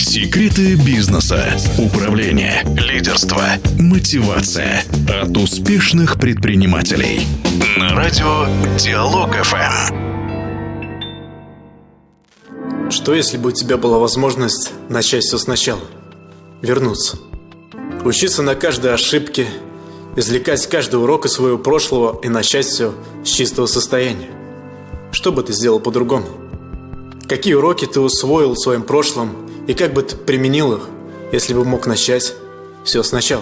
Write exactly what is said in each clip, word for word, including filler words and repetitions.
Секреты бизнеса, управления, лидерства, мотивация от успешных предпринимателей. На радио Диалог эф эм. Что если бы у тебя была возможность начать все сначала? Вернуться. Учиться на каждой ошибке, извлекать каждый урок из своего прошлого и начать все с чистого состояния. Что бы ты сделал по-другому? Какие уроки ты усвоил в своем прошлом и как бы ты применил их, если бы мог начать все сначала?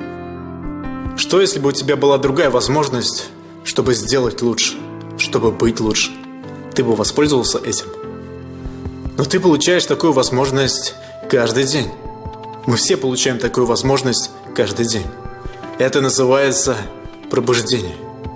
Что если бы у тебя была другая возможность, чтобы сделать лучше, чтобы быть лучше? Ты бы воспользовался этим? Но ты получаешь такую возможность каждый день. Мы все получаем такую возможность каждый день. Это называется пробуждение.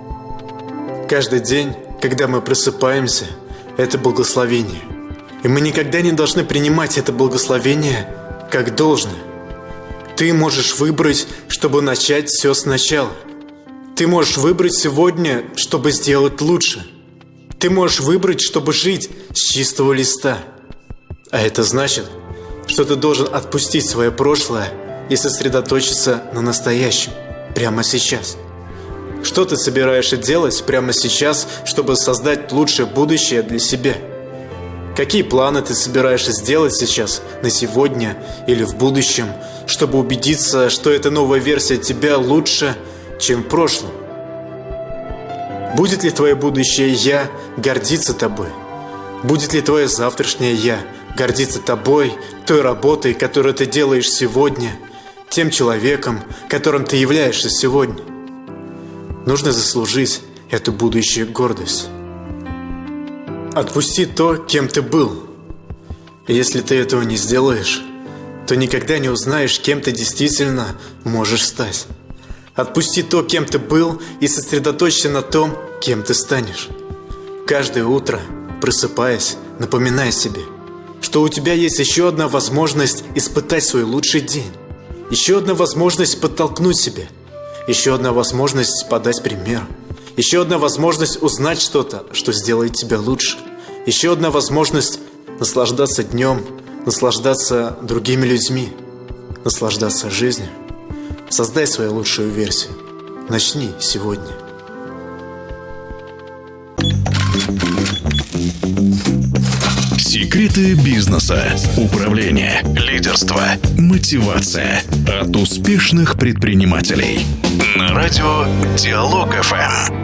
Каждый день, когда мы просыпаемся, это благословение. И мы никогда не должны принимать это благословение как должное. Ты можешь выбрать, чтобы начать все сначала. Ты можешь выбрать сегодня, чтобы сделать лучше. Ты можешь выбрать, чтобы жить с чистого листа. А это значит, что ты должен отпустить свое прошлое и сосредоточиться на настоящем, прямо сейчас. Что ты собираешься делать прямо сейчас, чтобы создать лучшее будущее для себя? Какие планы ты собираешься сделать сейчас, на сегодня или в будущем, чтобы убедиться, что эта новая версия тебя лучше, чем в прошлом? Будет ли твое будущее «я» гордиться тобой? Будет ли твое завтрашнее «я» гордиться тобой, той работой, которую ты делаешь сегодня, тем человеком, которым ты являешься сегодня? Нужно заслужить эту будущую гордость. Отпусти то, кем ты был. И если ты этого не сделаешь, то никогда не узнаешь, кем ты действительно можешь стать. Отпусти то, кем ты был, и сосредоточься на том, кем ты станешь. Каждое утро, просыпаясь, напоминай себе, что у тебя есть еще одна возможность испытать свой лучший день. Еще одна возможность подтолкнуть себя. Еще одна возможность подать пример. Еще одна возможность узнать что-то, что сделает тебя лучше. Еще одна возможность наслаждаться днем, наслаждаться другими людьми, наслаждаться жизнью. Создай свою лучшую версию. Начни сегодня. Секреты бизнеса, управления, лидерства, мотивация от успешных предпринимателей. На радио Диалог эф эм.